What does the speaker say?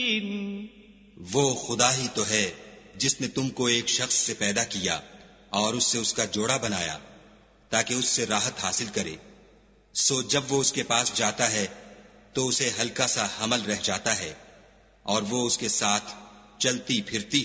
वो खुदा ही तो है जिसने तुमको एक शख्स से पैदा किया और उससे उसका जोड़ा बनाया ताकि उससे राहत हासिल करे। सो जब वो उसके पास जाता है तो उसे हल्का सा हमल रह जाता है और वो उसके साथ चलती फिरती